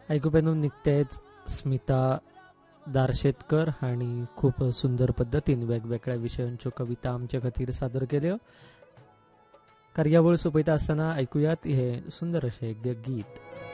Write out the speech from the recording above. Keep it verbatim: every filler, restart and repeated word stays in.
ऐकूपेनून निघतेच स्मिता दारशेतकर हांणी खूप सुंदर पद्धतीन वेगवेगळ्या विशयांच्यो कविता आमचे खातीर सादर केल्यो. कार्यावळ सोंपयता आसतना ऐकुयात हे सुंदर अशे गीत.